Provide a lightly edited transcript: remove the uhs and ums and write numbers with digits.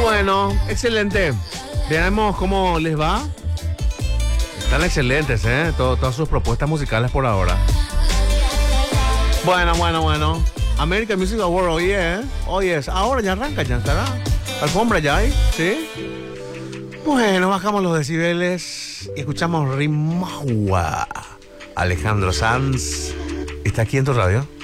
Bueno, excelente. Veamos cómo les va. Están excelentes, todas sus propuestas musicales por ahora. Bueno. American Music Award hoy es. Ahora ya arranca, ya estará. Alfombra ya hay, ¿sí? Bueno, bajamos los decibeles y escuchamos Rimagua. Alejandro Sanz está aquí en tu radio.